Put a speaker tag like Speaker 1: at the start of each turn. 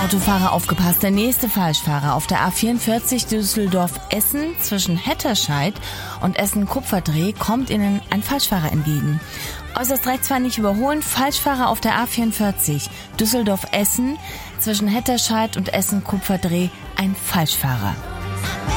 Speaker 1: Autofahrer aufgepasst, der nächste Falschfahrer. Auf der A44 Düsseldorf-Essen zwischen Hetterscheid und Essen-Kupferdreh kommt Ihnen ein Falschfahrer entgegen. Äußerst rechtsfahren überholen, Falschfahrer auf der A44 Düsseldorf-Essen zwischen Hetterscheid und Essen-Kupferdreh, ein Falschfahrer.